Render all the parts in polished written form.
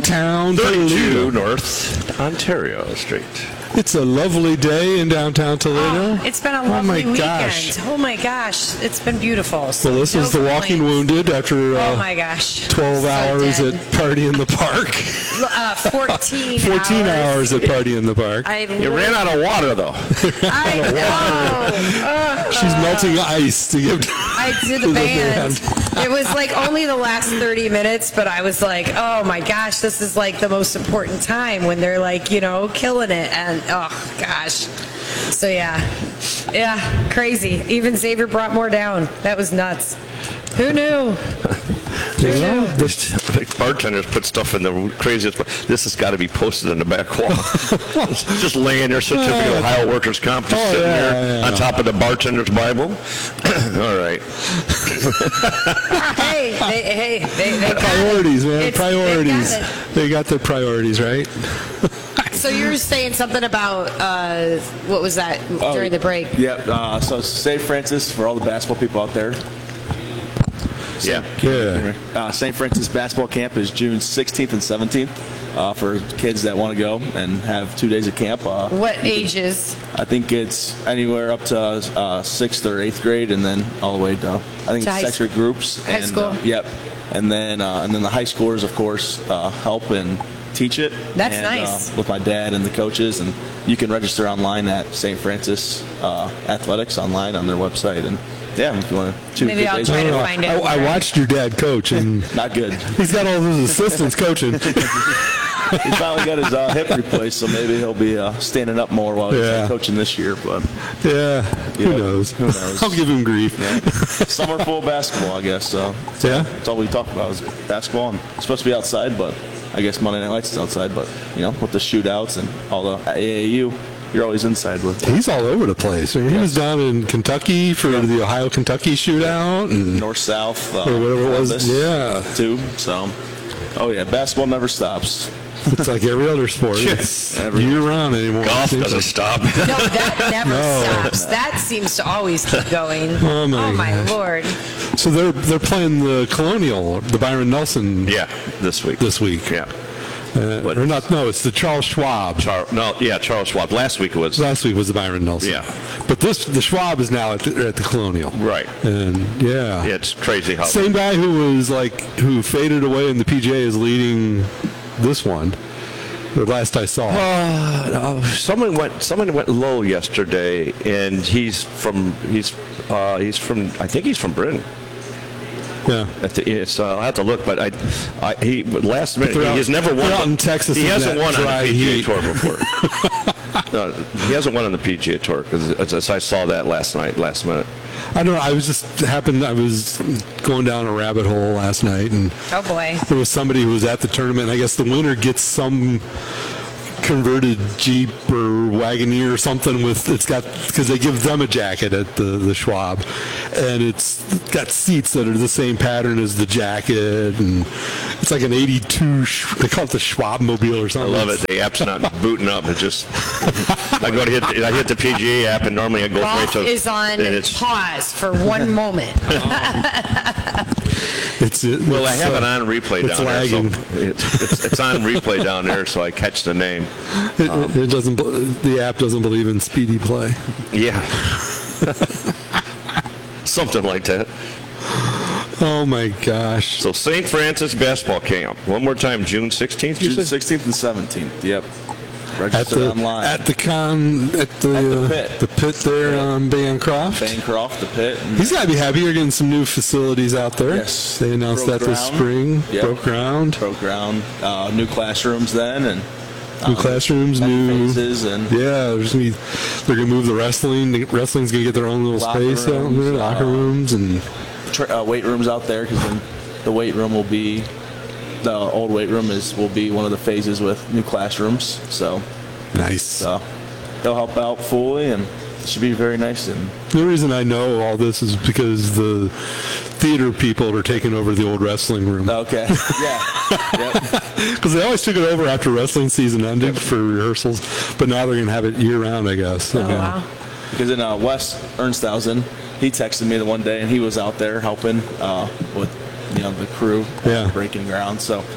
downtown 32 Toledo. North Ontario Street. It's a lovely day in downtown Toledo. It's been a lovely my weekend. gosh. Oh my gosh, it's been beautiful. So Well, this no is The Walking complaints. Wounded after Oh my gosh. 12 So hours dead. at Party in the Park. 14 14 hours at Party in the Park. You ran out of water, though. I know. She's melting ice to give I did to the the band. It was like only the last 30 minutes, but I was like, oh my gosh, this is like the most important time when they're like, you know, killing it. And oh gosh. So yeah, crazy. Even Xavier brought more down. That was nuts. Who knew? The bartenders put stuff in the craziest. This has got to be posted in the back wall. It's just laying there, certificate of Ohio Workers' Comp, just sitting there on top of the bartender's Bible. All right. Hey, they got Priorities, it. man. It's- Priorities. They got their priorities, right? So you were saying something about what was that during the break? Yeah, so St. Francis, for all the basketball people out there. Yeah. Yeah. St. Francis basketball camp is June 16th and 17th for kids that want to go and have 2 days of camp. What ages? I think it's anywhere up to 6th or 8th grade, and then all the way to To high it's sector groups. high school? Yep. And then the high schoolers, of course, help and teach it. That's and, nice. With my dad and the coaches, and you can register online at St. Francis Athletics online on their website. And yeah, if you want to. Maybe I'll try to find it. I watched your dad coach, and Not good. he's got all those assistants coaching. He finally got his hip replaced, so maybe he'll be standing up more while he's coaching this year. But Yeah, who knows? Who knows? I'll give him grief. summer full basketball, I guess. So Yeah? that's all we talk about is basketball. And it's supposed to be outside, but I guess Monday Night Lights is outside. But with the shootouts and all the AAU, you're always inside with. He's all over the place. I mean, he was down in Kentucky for the Ohio-Kentucky shootout, and North South or whatever it was. Columbus, Yeah, too. So, oh yeah, basketball never stops. it's like every other sport. Yes. It's year-round anymore. Golf Seems doesn't like- stop. No, that never No. stops. That seems to always keep going. Oh, my gosh. Lord. So they're playing the Colonial, the Byron Nelson. Yeah, this week. This week. Yeah. Or not? No, it's the Charles Schwab. Charles Schwab. Last week it was. Last week was the Byron Nelson. Yeah. But the Schwab is now at the Colonial. Right. And yeah. It's crazy how. Same guy who faded away in the PGA is leading this one. The last I saw. Someone went low yesterday, and he's from I think he's from Britain. Yeah. I'll have to look, but he last minute They're he's out- never won. they're out in Texas He in hasn't that won on the dry PGA heat. Tour before. No, he hasn't won on the PGA Tour because I saw that last minute. I don't know. I was going down a rabbit hole last night, and Oh boy. there was somebody who was at the tournament. I guess the winner gets some converted Jeep or Wagoneer or something because they give them a jacket at the Schwab, and it's got seats that are the same pattern as the jacket, and it's like an 82. They call it the Schwab Mobile or I something. love it. The app's not booting up. It just I hit the PGA app, and normally I go right Golf to. is on and it's, pause for 1 moment. Well, I have it on replay it's down lagging. there, so it's on replay down there, so I catch the name. It doesn't. The app doesn't believe in speedy play. Yeah, something like that. Oh my gosh! So St. Francis basketball camp. One more time, June 16th. You June said? 16th and 17th. Yep. At Register the online. at the pit there on Bancroft. Bancroft, the pit. And He's got to be happy. You're getting some new facilities out there. Yes. They announced Broke that this ground. spring. Yep. Broke ground. Broke ground. New classrooms then, and New classrooms. New. phases, and Yeah, they're gonna move the wrestling. The wrestling's gonna get their own little Locker space out there, rooms, locker rooms, and weight rooms out there, because then the weight room will be the old weight room will be one of the phases with new classrooms. So nice. they'll help out fully, and it should be very nice. And The reason I know all this is because the theater people are taking over the old wrestling room. okay, yeah, yep. Because they always took it over after wrestling season ended for rehearsals, but now they're going to have it year round, I guess. So, Oh, wow. Because in Wes Ernsthausen, he texted me the one day, and he was out there helping with the crew Yeah. breaking ground. So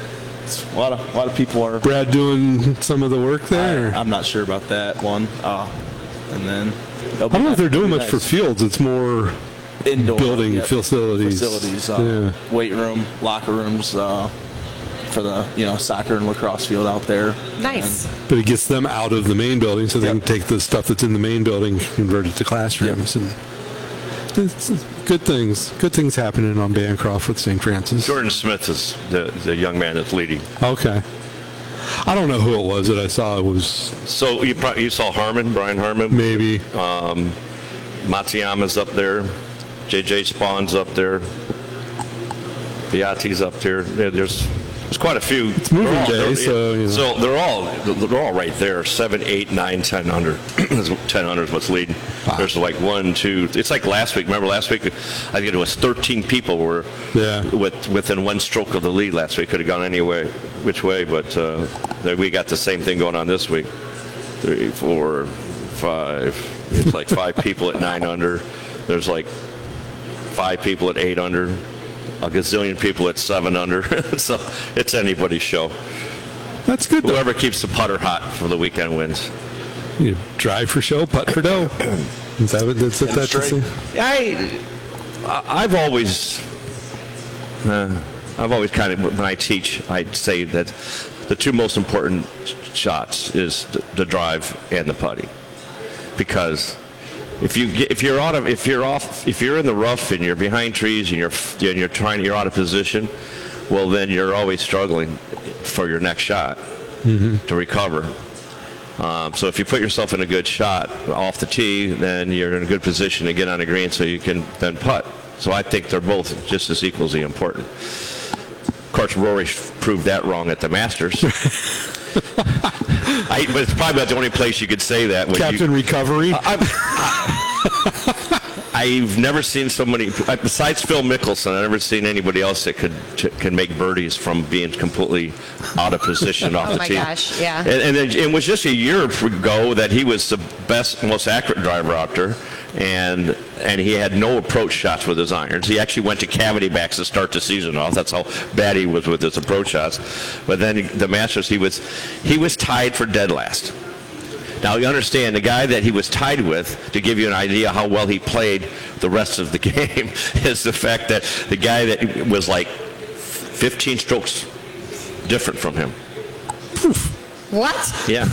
it's a lot of people are. Brad doing some of the work there? I'm not sure about that one. And then I don't know if they're doing much for fields. It's more indoor building yeah, facilities. Weight room, locker rooms for the soccer and lacrosse field out there. Nice. But it gets them out of the main building so they Yep. can take the stuff that's in the main building and convert it to classrooms. And it's good things happening on Bancroft with St. Francis. Jordan Smith is the young man that's leading. Okay. I don't know who it was that I saw. It was So you saw Brian Harmon. maybe. Matsuyama's up there. JJ Spawn's up there. Beatti's up there. There's quite a few. It's moving day, so, you know. So they're all right there. 7, 8, 9, 10 under. 10 under is what's leading. Wow. There's like 1, 2. It's like last week. Remember last week? I think it was 13 people were within one stroke of the lead last week. Could have gone which way, but we got the same thing going on this week. 3, 4, 5. It's like 5 people at 9 under. There's like 5 people at 8 under. A gazillion people at 7 under. So it's anybody's show. That's good, though. Whoever keeps the putter hot for the weekend wins. You drive for show, putt for dough. Is that what that's the same? I've always kind of, when I teach, I say that the two most important shots is the drive and the putting, because if you're in the rough and you're behind trees and you're out of position, well then you're always struggling for your next shot to recover. So if you put yourself in a good shot off the tee, then you're in a good position to get on the green so you can then putt. So I think they're both just as equally important. Of course, Rory proved that wrong at the Masters. But it's probably not the only place you could say that. Captain Recovery. I've never seen so many, besides Phil Mickelson, I've never seen anybody else that can make birdies from being completely out of position off the tee. Oh my gosh, yeah. And it was just a year ago that he was the best, most accurate driver out there, and he had no approach shots with his irons. He actually went to cavity backs to start the season off. That's how bad he was with his approach shots. But then the Masters, he was tied for dead last. Now, you understand, the guy that he was tied with, to give you an idea how well he played the rest of the game, is the fact that the guy that was like 15 strokes different from him. What? Yeah.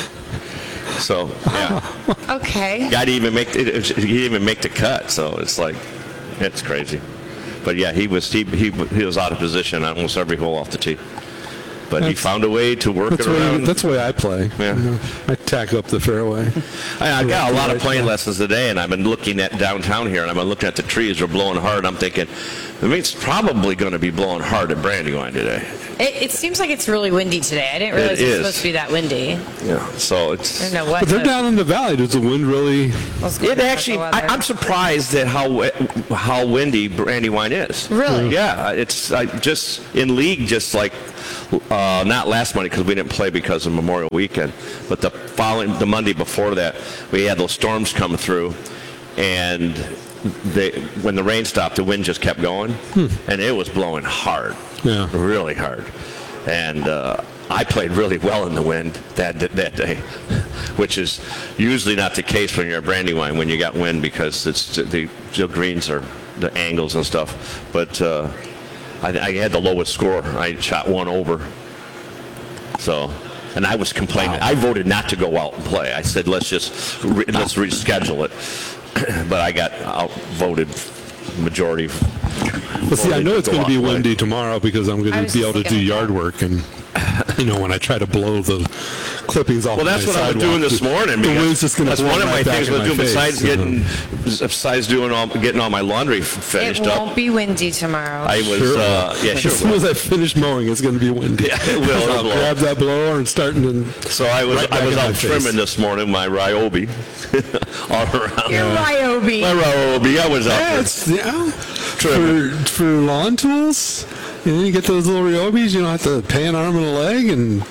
So, yeah. Okay. Guy didn't even make the cut, so it's like, it's crazy. But yeah, he was out of position on almost every hole off the tee. But he found a way to work it around. That's the way I play. Yeah. You know, I tack up the fairway. I got a lot of playing lessons today, and I've been looking at downtown here, and I've been looking at the trees. They're blowing hard. I'm thinking, it's probably going to be blowing hard at Brandywine today. It seems like it's really windy today. I didn't realize it was supposed to be that windy. Yeah, so it's... I don't know what. But they're down in the valley. Does the wind really... It actually, I'm surprised at how windy Brandywine is. Really? Yeah, it's just in league, just like not last Monday because we didn't play because of Memorial Weekend, but the Monday before that, we had those storms come through, and when the rain stopped, the wind just kept going, and it was blowing hard, really hard, and I played really well in the wind that day, which is usually not the case when you're at Brandywine when you got wind, because it's the greens are the angles and stuff. But I had the lowest score. I shot one over. So, and I was complaining. Wow. I voted not to go out and play. I said let's reschedule it. But I got outvoted majority. Well, see, I know it's going to be windy tomorrow because I'm going to be able to do yard work, and when I try to blow the clippings off. Well, that's what I was doing this morning. The wind's just going to blow one of my right back things in was my doing face, besides getting all my laundry finished It up. won't be windy tomorrow. I was Sure. sure. As soon as I finish mowing, it's going to be windy. Yeah, it will. I'll grab that blower and start. So I was out trimming this morning my Ryobi all around. Your Ryobi. My Ryobi. I was out there. For lawn tools. You get those little Ryobis, you don't have to pay an arm and a leg, and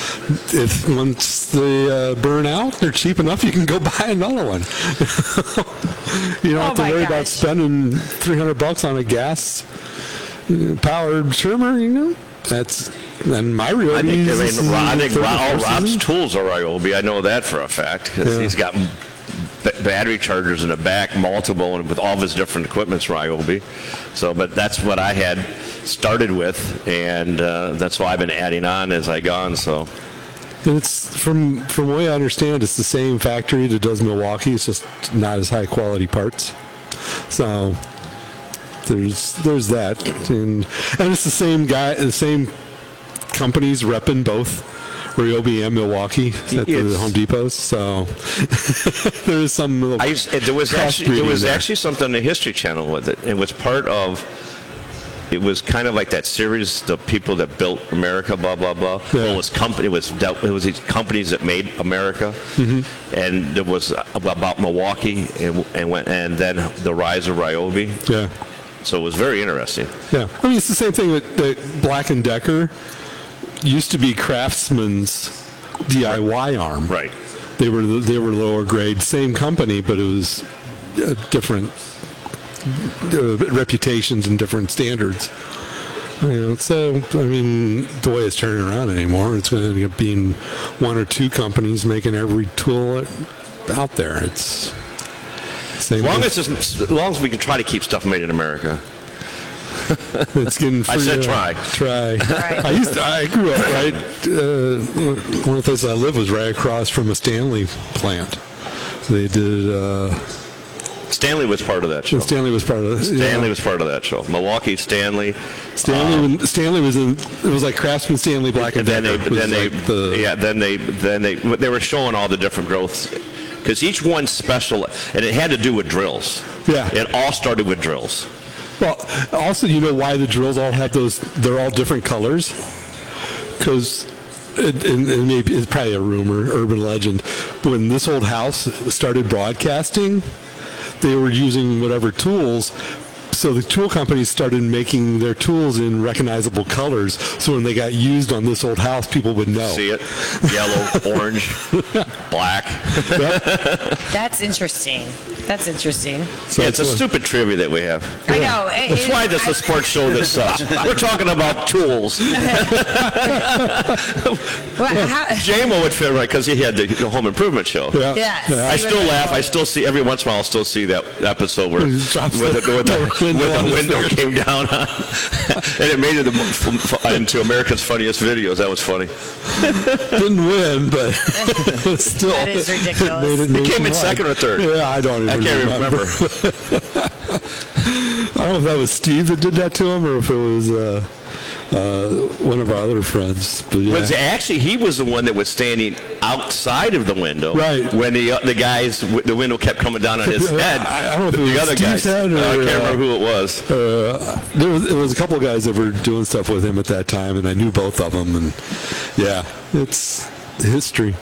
once they burn out, they're cheap enough, you can go buy another one. You don't have to worry about spending $300 on a gas powered trimmer, That's And my I think, I think all Rob's season. tools are Ryobi. I know that for a fact because Yeah. he's got battery chargers in the back, multiple, and with all of his different equipment's Ryobi. So, but that's what I had started with, and that's why I've been adding on as I gone. So, And it's from the way I understand, it's the same factory that does Milwaukee. It's just not as high quality parts. So there's that, and it's the same guy, the same companies repping both Ryobi and Milwaukee at the It's- Home Depots. So there's some little there was crossbreeding there. actually something on the History Channel with it. It was part of. It was kind of like that series, the people that built America, blah blah blah. Yeah. Well, it was these companies that made America, and it was about Milwaukee and then the rise of Ryobi. Yeah. So it was very interesting. Yeah, I mean it's the same thing that Black & Decker used to be Craftsman's DIY arm. Right. They were lower grade, same company, but it was different reputations and different standards. So I mean the way it's turning around anymore, it's going to end up being one or two companies making every tool out there. It's same. As long as we can try to keep stuff made in America. It's getting free. I said try. I grew up right. One of the places I lived was right across from a Stanley plant. They did. Stanley was part of that show. Stanley was part of it. Stanley was part of that show. Milwaukee, Stanley. Stanley was in. It was like Craftsman, Stanley, Black and And Decker. then they were showing all the different growths because each one's special, and it had to do with drills. Yeah. It all started with drills. Well, also, you know why the drills all have those? They're all different colors. Because, and maybe it's probably a rumor, urban legend. When this old house started broadcasting, they were using whatever tools. So the tool companies started making their tools in recognizable colors. So when they got used on this old house, people would know. See it? Yellow, orange, black. That's interesting. That's interesting. So Yeah, it's a stupid trivia that we have. I know. That's why this is a sports show that sucks. We're talking about tools. JMO would fit right because he had the home improvement show. Yeah. Yes. I still laugh. I still see every once in a while. I'll still see that episode where the window came down, and it made it into America's Funniest Videos. That was funny. Didn't win, but still. That is ridiculous. Made it He came in nationwide. second or third. Yeah, I don't even I can't remember. I don't know if that was Steve that did that to him or if it was one of our other friends. But yeah. Was actually he was the one that was standing outside of the window, Right. When the guys, the window kept coming down on his head. I don't know if it was the other Steve's guys. head or, I can't remember who it was. There was a couple of guys that were doing stuff with him at that time, and I knew both of them. And yeah, it's history.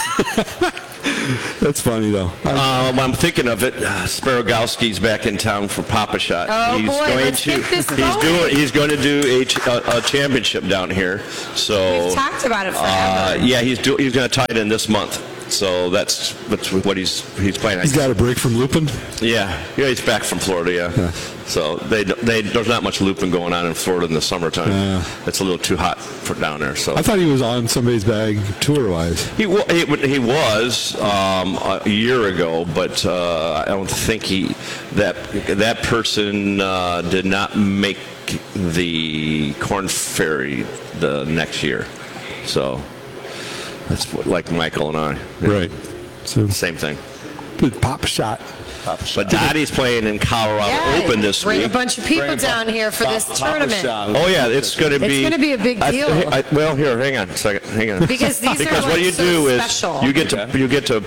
That's funny though. I'm thinking of it. Sparrowgowski's back in town for Papa Shot. Oh, boy, let's get this going. He's going to do a championship down here. So We've talked about it forever. yeah, he's going to tie it in this month. So that's what he's playing. He's got a break from looping. Yeah, he's back from Florida. Yeah. So there's not much looping going on in Florida in the summertime. Yeah. It's a little too hot for down there. So I thought he was on somebody's bag tour-wise. he was a year ago, but I don't think that person did not make the Corn Ferry the next year. So that's like Michael and I. Right. So Same thing. pop shot. But Dottie's playing in Colorado Open this bring week. a bunch of people down here for this tournament. Oh yeah, it's going to be. It's gonna be a big deal. Well, here, hang on a second. Hang on. Because these Because are what like you so do is special. you get to.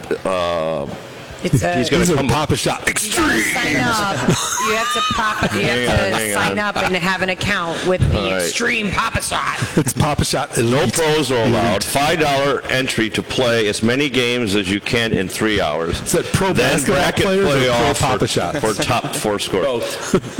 It's a, He's gonna This is a come- pop shot. you gotta sign up. You have to Hang sign on. up and have an account with the All right. Extreme Papa Shot. It's pop shot. No pros are allowed. $5 entry to play as many games as you can in 3 hours. Is that pro Then basketball bracket players or pro playoff Papa Shots? for top four scores.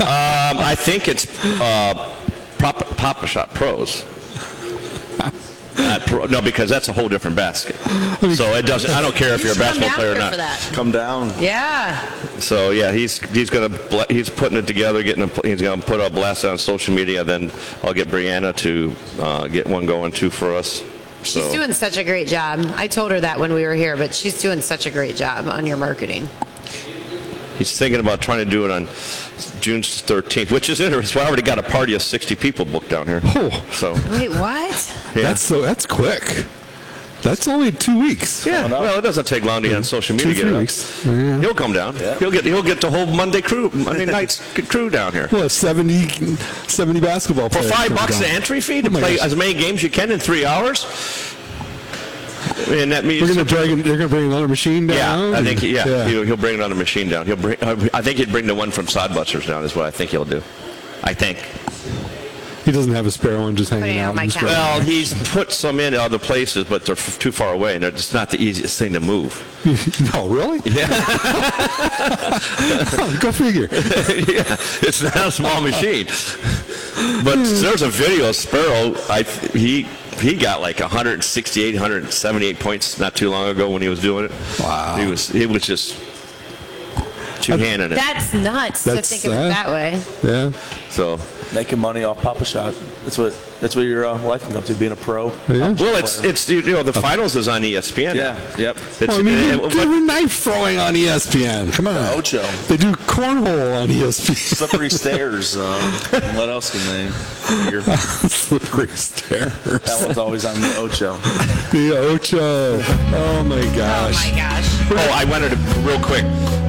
I think it's Papa Shot pros. No, because that's a whole different basket. So it doesn't. I don't care if you're a basketball player or not. For that. Come down. Yeah. So yeah, he's putting it together, he's gonna put a blast on social media. Then I'll get Brianna to get one going too for us. So. She's doing such a great job. I told her that when we were here, but she's doing such a great job on your marketing. He's thinking about trying to do it on June 13th, which is interesting. I already got a party of 60 people booked down here. Oh. So Wait, what? yeah. That's quick. That's only 2 weeks. Yeah, well, it doesn't take long to get on social media. 2-3 weeks. Yeah. He'll come down. Yeah. He'll get the whole Monday night's crew down here. Well, 70 basketball For players. $5 the entry fee to Oh my play gosh. as many games you can in 3 hours. And that means They're gonna bring another machine down. yeah, I think Yeah. he'll bring another machine down. I think he'd bring the one from Sodbusters down. Is what I think he'll do. I think. He doesn't have a spare one just hanging Putting out out. my in the calendar. store. Well, he's put some in other places, but they're too far away, and they're just not the easiest thing to move. No, really? Yeah, Go figure. yeah, it's not a small machine. But there's a video of Sparrow. He got like 168, 178 points not too long ago when he was doing it. Wow. He was just two-handing it. That's nuts to That's think of it sad. that way. Yeah. So. Making money off Papa Shot. That's what your life can come to, being a pro. Yeah. Well, it's the finals is on ESPN. Yeah. Yep. It's, Well, I mean, it- they do knife throwing on ESPN. Come on. Ocho. They do cornhole on ESPN. Slippery stairs. What else can they? Figure? Slippery stairs. That one's always on the Ocho. The Ocho. Oh my Oh gosh. my gosh. Oh, I wanted to, real quick,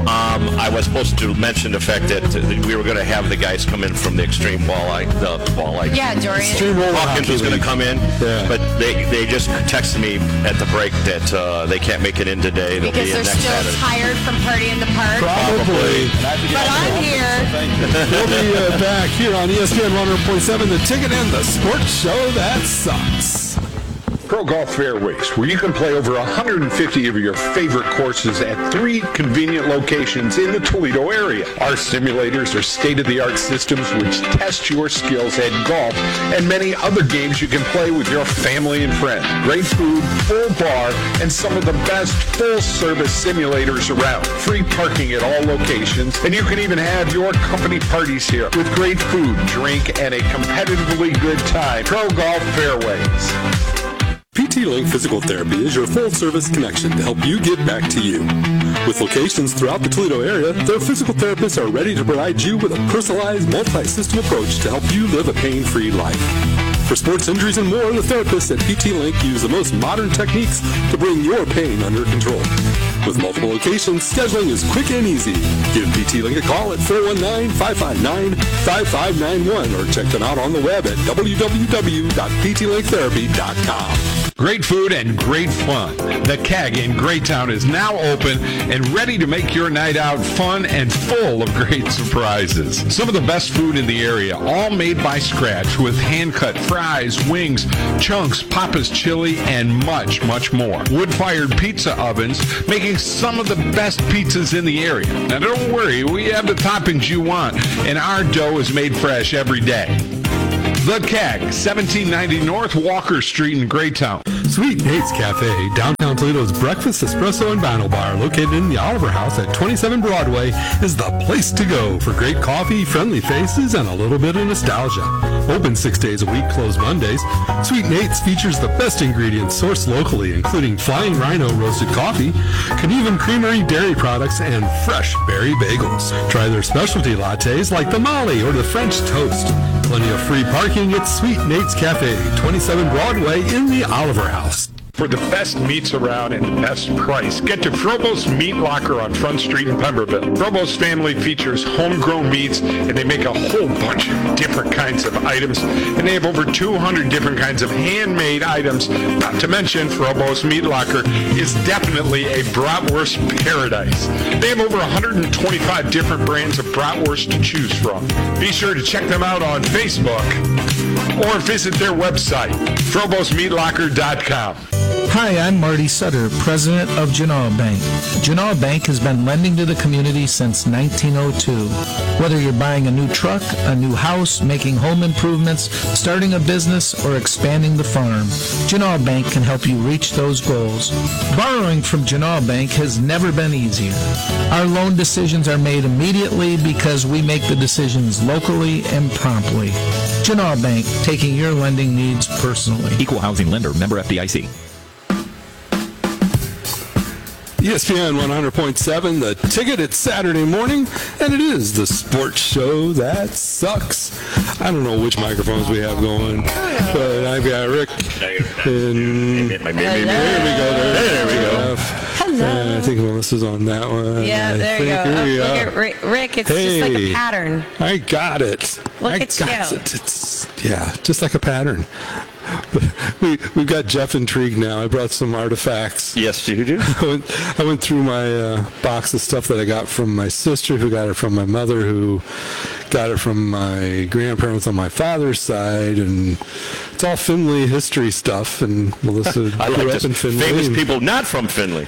I was supposed to mention the fact that we were going to have the guys come in from the Extreme Walleye. Yeah, Dorian. Extreme roller Hawkins hockey was going to league. come in, Yeah. but they just texted me at the break that they can't make it in today. They'll Because be in they're next still Saturday. tired from Party in the Park. Probably. But I'm here. We'll be back here on ESPN 100.7, The Ticket and the sports show that sucks. Pro Golf Fairways, where you can play over 150 of your favorite courses at 3 convenient locations in the Toledo area. Our simulators are state-of-the-art systems which test your skills at golf and many other games you can play with your family and friends. Great food, full bar, and some of the best full-service simulators around. Free parking at all locations, and you can even have your company parties here with great food, drink, and a competitively good time. Pro Golf Fairways. PT Link Physical Therapy is your full-service connection to help you get back to you. With locations throughout the Toledo area, their physical therapists are ready to provide you with a personalized, multi-system approach to help you live a pain-free life. For sports injuries and more, the therapists at PT Link use the most modern techniques to bring your pain under control. With multiple locations, scheduling is quick and easy. Give PT Link a call at 419-559-5591 or check them out on the web at www.ptlinktherapy.com. Great food and great fun. The Keg in Greytown is now open and ready to make your night out fun and full of great surprises. Some of the best food in the area, all made by scratch with hand-cut fries, wings, chunks, Papa's chili, and much, much more. Wood-fired pizza ovens making some of the best pizzas in the area. Now don't worry, we have the toppings you want, and our dough is made fresh every day. The Keg, 1790 North Walker Street in Greytown. Sweet Nate's Cafe, downtown Toledo's breakfast, espresso, and vinyl bar, located in the Oliver House at 27 Broadway, is the place to go for great coffee, friendly faces, and a little bit of nostalgia. Open 6 days a week, closed Mondays. Sweet Nate's features the best ingredients sourced locally, including Flying Rhino roasted coffee, Canevan Creamery dairy products, and fresh berry bagels. Try their specialty lattes like the Molly or the French toast. Plenty of free parking at Sweet Nate's Cafe, 27 Broadway in the Oliver House. For the best meats around and the best price, get to Frobos Meat Locker on Front Street in Pemberville. Frobos family features homegrown meats, and they make a whole bunch of different kinds of items. And they have over 200 different kinds of handmade items. Not to mention, Frobos Meat Locker is definitely a bratwurst paradise. They have over 125 different brands of bratwurst to choose from. Be sure to check them out on Facebook or visit their website, frobosmeatlocker.com. Hi, I'm Marty Sutter, president of Genoa Bank. Genoa Bank has been lending to the community since 1902. Whether you're buying a new truck, a new house, making home improvements, starting a business, or expanding the farm, Genoa Bank can help you reach those goals. Borrowing from Genoa Bank has never been easier. Our loan decisions are made immediately because we make the decisions locally and promptly. Genoa Bank, taking your lending needs personally. Equal housing lender, member FDIC. ESPN 100.7, The Ticket. It's Saturday morning, and it is the sports show that sucks. I don't know which microphones we have going, but I've got Rick. And there we go. Hello. I think Melissa's on that one. Yeah, there you go. Look at Rick. It's just like a pattern. I got it. Look I at got you. it. It's, yeah, just like a pattern. We've got Jeff intrigued now. I brought some artifacts. Yes, you do. I went through my box of stuff that I got from my sister, who got it from my mother, who got it from my grandparents on my father's side, and it's all Findlay history stuff. And Melissa I grew like up in this. Findlay. Famous people not from Findlay.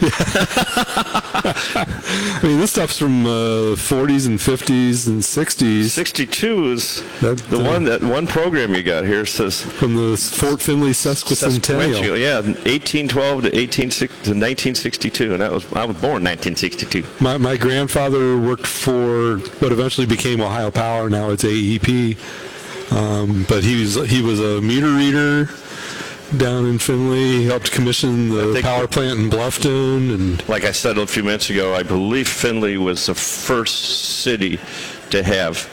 I mean, this stuff's from 40s and 50s and 60s. 62 is that one program you got here says From the Fort Findlay Sesquicentennial. Yeah, 1812 to 1962, and I was born in 1962. My grandfather worked for what eventually became Ohio Power. Now it's AEP. But he was a meter reader down in Findlay. He helped commission the power plant in Bluffton. And Like I said a few minutes ago, I believe Findlay was the first city to have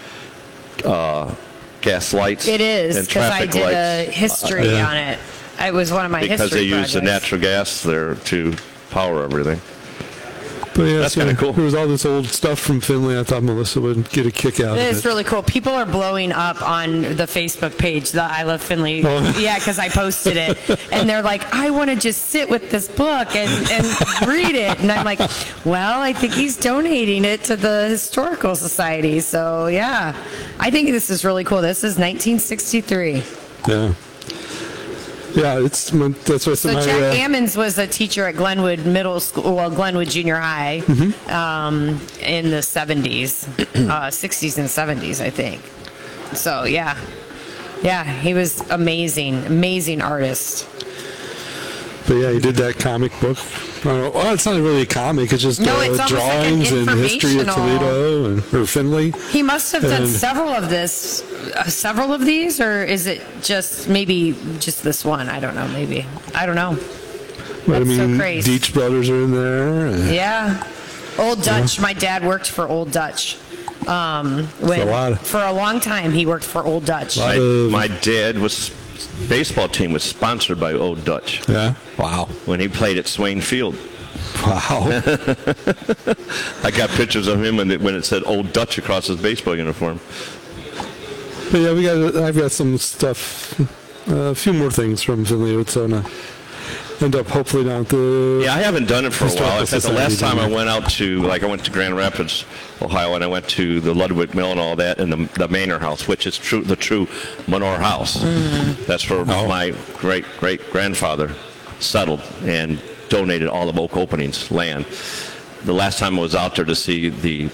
gas lights. It is, and because I traffic did lights. a history on it. It was one of my Because history they used the projects. natural gas there to power everything. But yeah, That's kinda cool. There was all this old stuff from Findlay. I thought Melissa would get a kick out of it. It's really cool. People are blowing up on the Facebook page, the I Love Findlay. Oh. Yeah, because I posted it. And they're like, I want to just sit with this book and read it. And I'm like, well, I think he's donating it to the Historical Society. So, yeah, I think this is really cool. This is 1963. Yeah. Yeah, that's what So Jack Ammons was a teacher at Glenwood Middle School, well, Glenwood Junior High, in the 70s, 60s and 70s, I think. So, yeah. Yeah, he was amazing artist. But yeah, he did that comic book. Well, it's not really a comic. It's just No, it's almost like an drawings and history of informational- Toledo or Findlay. He must have done And- several of these, or is it just maybe just this one? I don't know, maybe. I don't know. But That's I mean, so crazy. Deitch Brothers are in there. and- Yeah. Old Dutch. My dad worked for Old Dutch. For a long time, he worked for Old Dutch. My dad baseball team was sponsored by Old Dutch. Yeah. Wow. When he played at Swain Field. Wow. I got pictures of him when it said Old Dutch across his baseball uniform. But yeah, I've got some stuff, a few more things from Findlay. It's going to end up hopefully down at the. Yeah, I haven't done it for a while. In fact, the last time I Society went to Grand Rapids, Ohio, and I went to the Ludwig Mill and all that, and the Manor House, which is the true Menor House. That's where my great-great-grandfather settled and donated all of Oak Opening's land. The last time I was out there to see the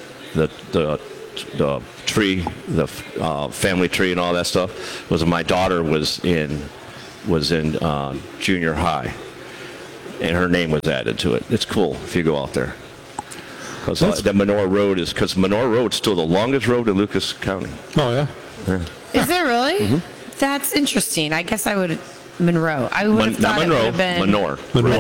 tree, the family tree and all that stuff, was when my daughter was in junior high. And her name was added to it. It's cool if you go out there. Because the Menor Road because Menor Road's still the longest road in Lucas County. Oh, yeah? Is it really? That's interesting. I guess I would. Monroe. I would have thought it would have been Menor.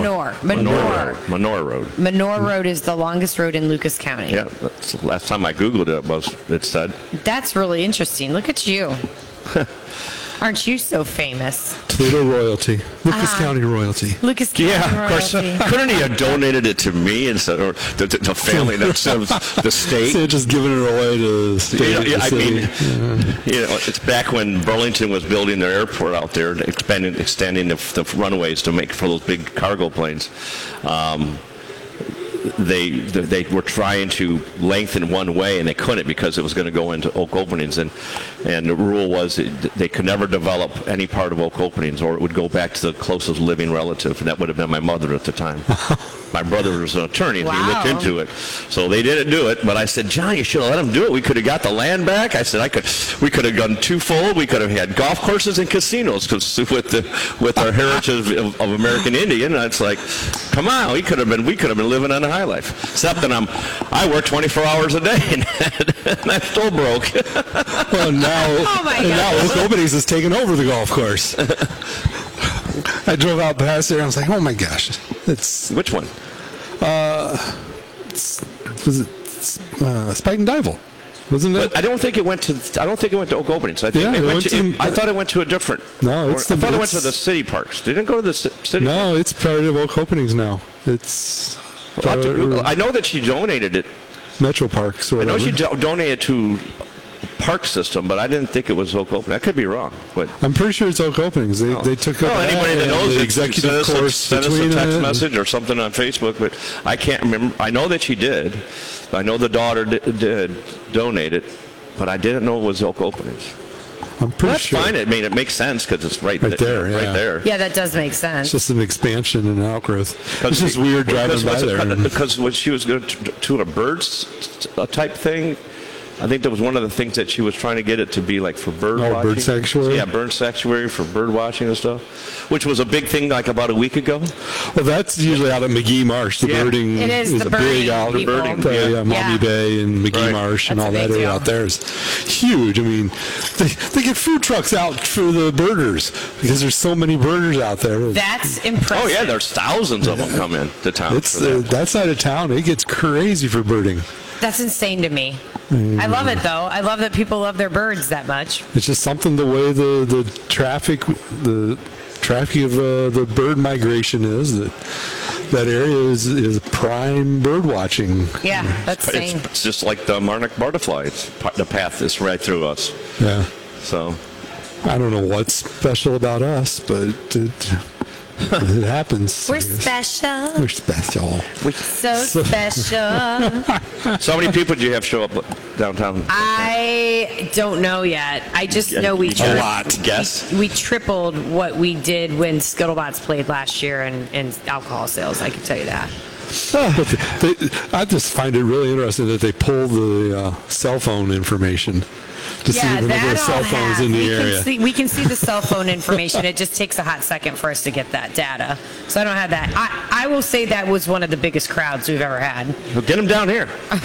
Menor Road. Menor Road is the longest road in Lucas County. Yeah, that's the last time I Googled it said. That's really interesting. Look at you. Aren't you so famous? Toledo royalty. Lucas County royalty. Lucas County Yeah, of course. royalty. Couldn't he have donated it to me instead, or the family instead of the state? So just giving it away to the state. Yeah, the I city. mean, it's back when Burlington was building their airport out there, extending the runways to make for those big cargo planes. they were trying to lengthen one way, and they couldn't because it was going to go into Oak Openings, and the rule was they could never develop any part of Oak Openings, or it would go back to the closest living relative, and that would have been my mother at the time. My brother was an attorney, and he looked into it. So they didn't do it, but I said, John, you should have let them do it. We could have got the land back. I said, we could have done twofold. We could have had golf courses and casinos, because with our heritage of American Indian, it's like, come on, we could have been living on the high life. Except that I work 24 hours a day, and I'm still broke. Well, Oh my now Oak Openings is taking over the golf course. I drove out past there and I was like, oh my gosh, it's Which one? was it Spike and Dival, wasn't it? But I don't think it went to Oak Openings. I think Yeah, I thought it went to a different. No, I thought it went to the city parks. Didn't it go to the city? No, it's part of Oak Openings now. It's I know that she donated it. Metro Parks or I know whatever. she donated to park system, but I didn't think it was Oak Openings. I could be wrong, but. I'm pretty sure it's Oak Openings. They took up Anybody that knows the it, executive course send us between a text it. message or something on Facebook, but I can't remember. I know that she did. I know the daughter did donate it, but I didn't know it was Oak Openings. I'm pretty That's sure. fine. I mean, it makes sense because it's right there, right yeah. there. Yeah, that does make sense. It's just an expansion and an outgrowth. It's just weird driving by there. Because when she was going to a birds type thing, I think that was one of the things that she was trying to get it to be like for bird watching. Bird sanctuary? Yeah, bird sanctuary for bird watching and stuff, which was a big thing like about a week ago. Well, that's usually out at McGee Marsh. The Yeah. birding It is the a big birding out. people. Birding, Mommy Yeah. Bay and McGee Right. Marsh and That's all a that big area deal. out there is huge. I mean, they get food trucks out for the birders because there's so many birders out there. That's impressive. Oh yeah, there's thousands of them come in to town. It's for that. that side of town. It gets crazy for birding. That's insane to me. I love it, though. I love that people love their birds that much. It's just something the way the traffic of the bird migration is that area is prime bird watching. Yeah, that's insane. It's just like the Marnock butterfly. It's the path is right through us. Yeah. So I don't know what's special about us, but it happens. We're special. We're special. So special. so many people do you have show up downtown? I don't know yet. I just know we A lot. Guess. We tripled what we did when Scuttlebutt played last year in alcohol sales. I can tell you that. I just find it really interesting that they pull the cell phone information to see the number of cell phones in the area. We can see the cell phone information. It just takes a hot second for us to get that data. So I don't have that. I will say that was one of the biggest crowds we've ever had. Well, get them down here.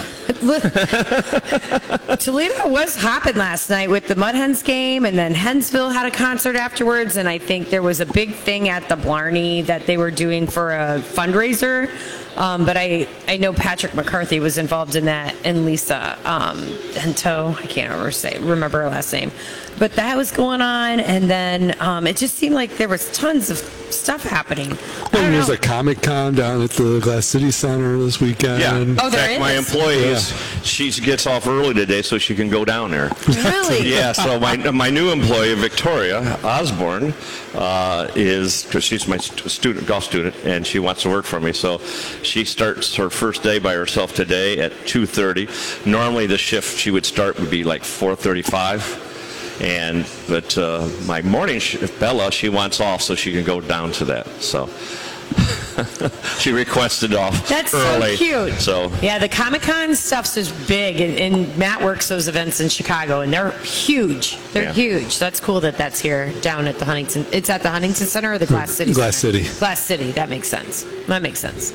Toledo was hopping last night with the Mud Hens game, and then Hensville had a concert afterwards, and I think there was a big thing at the Blarney that they were doing for a fundraiser. But I know Patrick McCarthy was involved in that, and Lisa Hento, I can't remember her last name. But that was going on, and then it just seemed like there was tons of stuff happening. Well, there's a Comic-Con down at the Glass City Center this weekend. Yeah. Oh, In there fact, my is? employees, she gets off early today so she can go down there. Really? Yeah, so my new employee, Victoria Osborne, because she's my golf student, and she wants to work for me. So she starts her first day by herself today at 2:30. Normally the shift she would start would be like 4:35. But my morning shift, Bella, she wants off so she can go down to that. So she requested off That's early. so cute. So yeah, the Comic-Con stuff's is big, and Matt works those events in Chicago, and they're huge. They're huge. So that's cool that that's here down at the Huntington. It's at the Huntington Center or the Glass City? Glass Center? City. Glass City. That makes sense. That makes sense.